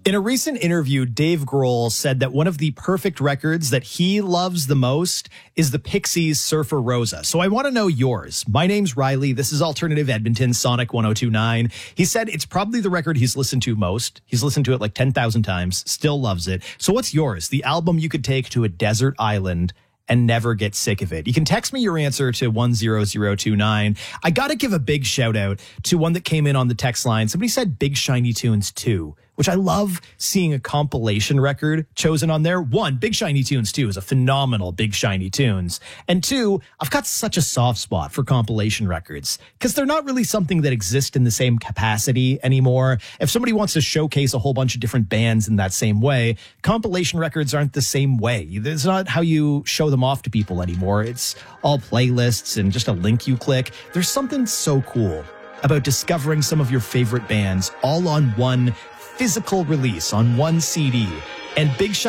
In a recent interview, Dave Grohl said that one of the perfect records that he loves the most is the Pixies' Surfer Rosa. So I want to know yours. My name's Riley. This is Alternative Edmonton, Sonic 102.9. He said it's probably the record he's listened to most. He's listened to it like 10,000 times, still loves it. So what's yours? The album you could take to a desert island and never get sick of it. You can text me your answer to 10029. I got to give a big shout out to one that came in on the text line. Somebody said Big Shiny Tunes 2, which I love seeing a compilation record chosen on there. One, Big Shiny Tunes 2 is a phenomenal Big Shiny Tunes. And two, I've got such a soft spot for compilation records because they're not really something that exist in the same capacity anymore. If somebody wants to showcase a whole bunch of different bands in that same way, compilation records aren't the same way. It's not how you show them off to people anymore. It's all playlists and just a link you click. There's something so cool about discovering some of your favorite bands all on one physical release, on one CD. And Big